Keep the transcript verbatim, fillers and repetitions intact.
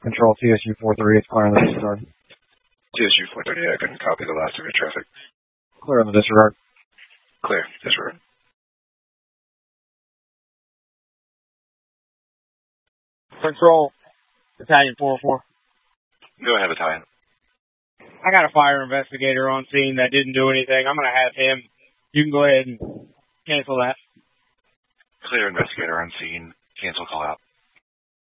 Control T S U four three, it's clear on the disregard. T S U four thirty, I couldn't copy the last of your traffic. Clear on the disregard. Clear, disregard. Control, Battalion four oh four. Go ahead, Battalion. I got a fire investigator on scene that didn't do anything. I'm going to have him. You can go ahead and cancel that. Clear investigator on scene. Cancel call out.